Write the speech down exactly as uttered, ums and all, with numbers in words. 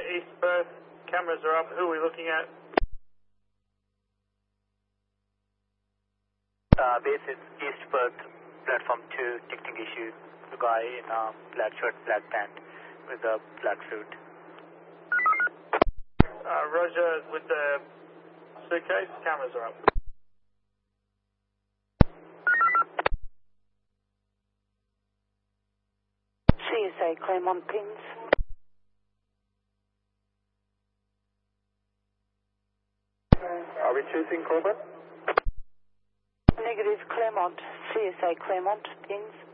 East Perth. Cameras are up. Who are we looking at? Uh, base is East Perth, platform two, ticketing issue. The guy in uh, black shirt, black pant with a black suit. Uh, Roger with the suitcase. Cameras are up. C S A Claremont pins. Are we choosing Corbett? Negative Claremont, C S A Claremont pins.